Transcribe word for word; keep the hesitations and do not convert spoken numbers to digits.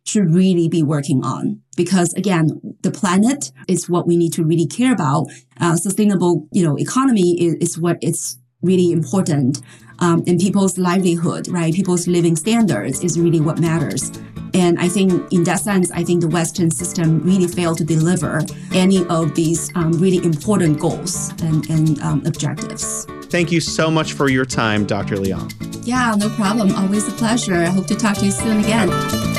should really be working on. Because again, the planet is what we need to really care about. Uh, sustainable, you know, economy is, is what it's really important. Um, and people's livelihood, right? People's living standards is really what matters. And I think in that sense, I think the Western system really failed to deliver any of these um, really important goals and, and um, objectives. Thank you so much for your time, Doctor Liang. Yeah, no problem. Always a pleasure. I hope to talk to you soon again.